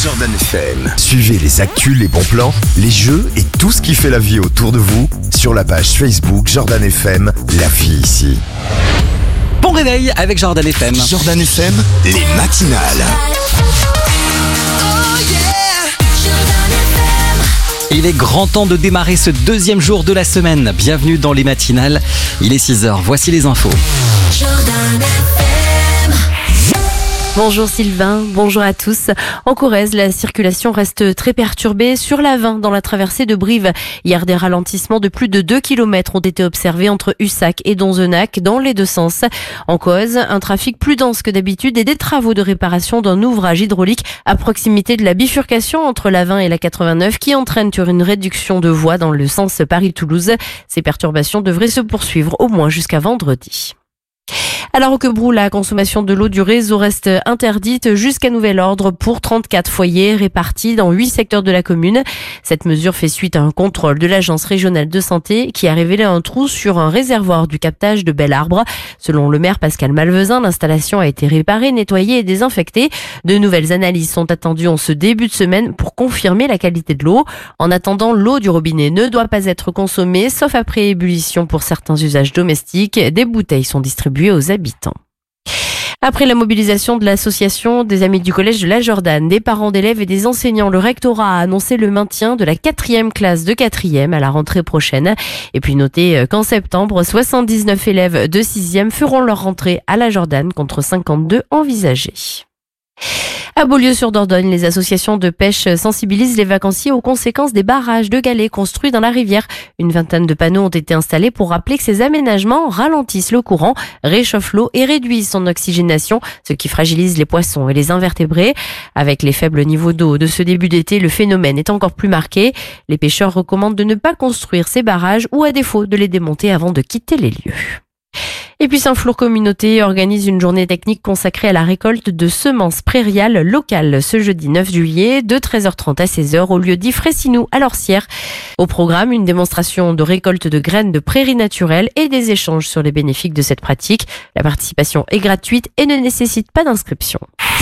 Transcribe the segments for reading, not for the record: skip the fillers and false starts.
Jordan FM. Suivez les actus, les bons plans, les jeux et tout ce qui fait la vie autour de vous sur la page Facebook Jordan FM, la vie ici. Bon réveil avec Jordan FM. Jordan FM, les matinales. Il est grand temps de démarrer ce deuxième jour de la semaine. Bienvenue dans les matinales. Il est 6h, voici les infos. Bonjour Sylvain, bonjour à tous. En Corrèze, la circulation reste très perturbée sur la 20 dans la traversée de Brive. Hier, des ralentissements de plus de 2 km ont été observés entre Ussac et Donzenac dans les deux sens. En cause, un trafic plus dense que d'habitude et des travaux de réparation d'un ouvrage hydraulique à proximité de la bifurcation entre la 20 et la 89 qui entraîne sur une réduction de voies dans le sens Paris-Toulouse. Ces perturbations devraient se poursuivre au moins jusqu'à vendredi. À la Roquebrou, la consommation de l'eau du réseau reste interdite jusqu'à nouvel ordre pour 34 foyers répartis dans 8 secteurs de la commune. Cette mesure fait suite à un contrôle de l'Agence régionale de santé qui a révélé un trou sur un réservoir du captage de Bel-Arbre. Selon le maire Pascal Malvezin, l'installation a été réparée, nettoyée et désinfectée. De nouvelles analyses sont attendues en ce début de semaine pour confirmer la qualité de l'eau. En attendant, l'eau du robinet ne doit pas être consommée, sauf après ébullition pour certains usages domestiques. Des bouteilles sont distribuées aux habitants. Après la mobilisation de l'association des Amis du Collège de la Jordan, des parents d'élèves et des enseignants, le rectorat a annoncé le maintien de la 4e classe de 4e à la rentrée prochaine. Et puis notez qu'en septembre, 79 élèves de 6e feront leur rentrée à la Jordan contre 52 envisagés. À Beaulieu-sur-Dordogne, les associations de pêche sensibilisent les vacanciers aux conséquences des barrages de galets construits dans la rivière. Une vingtaine de panneaux ont été installés pour rappeler que ces aménagements ralentissent le courant, réchauffent l'eau et réduisent son oxygénation, ce qui fragilise les poissons et les invertébrés. Avec les faibles niveaux d'eau de ce début d'été, le phénomène est encore plus marqué. Les pêcheurs recommandent de ne pas construire ces barrages ou à défaut de les démonter avant de quitter les lieux. Et puis Saint-Flour Communauté organise une journée technique consacrée à la récolte de semences prairiales locales ce jeudi 9 juillet de 13h30 à 16h au lieu dit Fressinou à l'Orcière. Au programme, une démonstration de récolte de graines de prairies naturelles et des échanges sur les bénéfices de cette pratique. La participation est gratuite et ne nécessite pas d'inscription.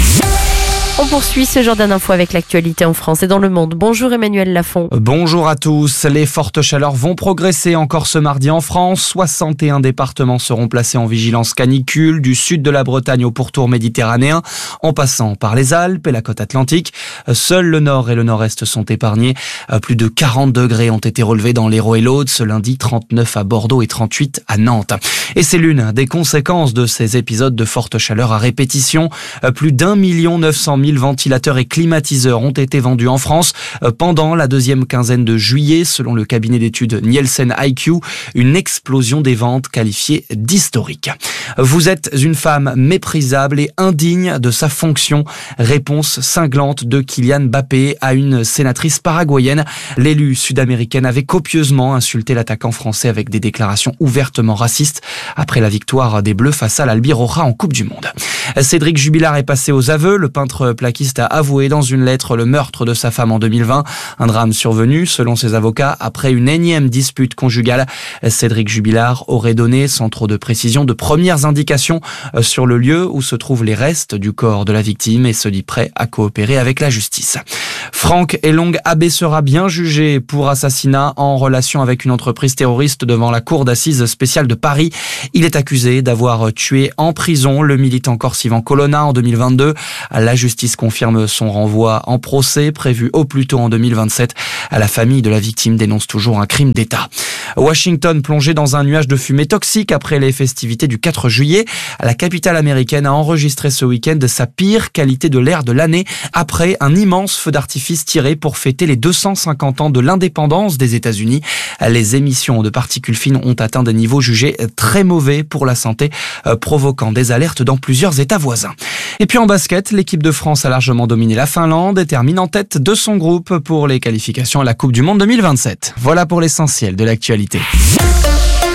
On poursuit ce Jordan Info avec l'actualité en France et dans le monde. Bonjour Emmanuel Lafont. Bonjour à tous. Les fortes chaleurs vont progresser encore ce mardi en France. 61 départements seront placés en vigilance canicule, du sud de la Bretagne au pourtour méditerranéen, en passant par les Alpes et la côte atlantique. Seuls le nord et le nord-est sont épargnés. Plus de 40 degrés ont été relevés dans l'Hérault et l'Aude ce lundi, 39 à Bordeaux et 38 à Nantes. Et c'est l'une des conséquences de ces épisodes de forte chaleur à répétition. Plus d'1 900 000 ventilateurs et climatiseurs ont été vendus en France pendant la deuxième quinzaine de juillet, selon le cabinet d'études Nielsen IQ, une explosion des ventes qualifiée d'historique. Vous êtes une femme méprisable et indigne de sa fonction. Réponse cinglante de Kylian Mbappé à une sénatrice paraguayenne. L'élue sud-américaine avait copieusement insulté l'attaquant français avec des déclarations ouvertement racistes après la victoire des Bleus face à l'Albiroja en Coupe du Monde. Cédric Jubilard est passé aux aveux. Le peintre plaquiste a avoué dans une lettre le meurtre de sa femme en 2020. Un drame survenu, selon ses avocats, après une énième dispute conjugale. Cédric Jubilard aurait donné, sans trop de précision, de premières indications sur le lieu où se trouvent les restes du corps de la victime et se dit prêt à coopérer avec la justice. Franck Elong Abbé sera bien jugé pour assassinat en relation avec une entreprise terroriste devant la cour d'assises spéciale de Paris. Il est accusé d'avoir tué en prison le militant corse Ivan Colonna en 2022. La justice confirme son renvoi en procès prévu au plus tôt en 2027. La famille de la victime dénonce toujours un crime d'État. Washington plongé dans un nuage de fumée toxique après les festivités du 4 juillet. La capitale américaine a enregistré ce week-end sa pire qualité de l'air de l'année après un immense feu d'artifice tiré pour fêter les 250 ans de l'indépendance des États-Unis. Les émissions de particules fines ont atteint des niveaux jugés très mauvais pour la santé, provoquant des alertes dans plusieurs États voisins. Et puis en basket, l'équipe de France a largement dominé la Finlande et termine en tête de son groupe pour les qualifications à la Coupe du Monde 2027. Voilà pour l'essentiel de l'actualité.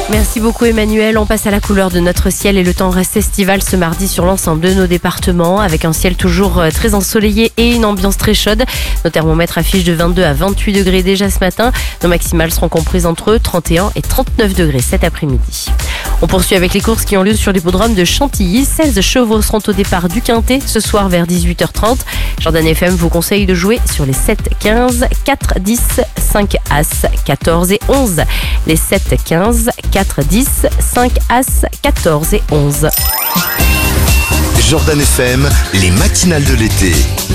Merci beaucoup Emmanuel. On passe à la couleur de notre ciel et le temps reste estival ce mardi sur l'ensemble de nos départements avec un ciel toujours très ensoleillé et une ambiance très chaude. Nos thermomètres affichent de 22 à 28 degrés déjà ce matin. Nos maximales seront comprises entre 31 et 39 degrés cet après-midi. On poursuit avec les courses qui ont lieu sur l'hippodrome de Chantilly. 16 chevaux seront au départ du Quintet ce soir vers 18h30. Jordan FM vous conseille de jouer sur les 7, 15, 4, 10, 5 As, 14 et 11. Les 7, 15, 4, 10, 5 As, 14 et 11. Jordan FM, les matinales de l'été.